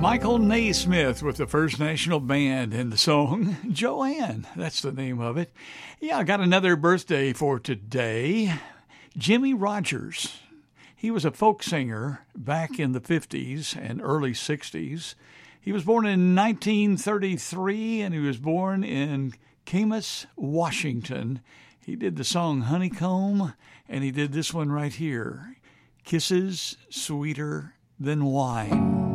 Michael Naismith with the First National Band and the song Joanne. That's the name of it. Yeah, I got another birthday for today. Jimmie Rodgers. He was a folk singer back in the 50s and early 60s. He was born in 1933, and he was born in Camas, Washington. He did the song Honeycomb, and he did this one right here, Kisses Sweeter Than Wine.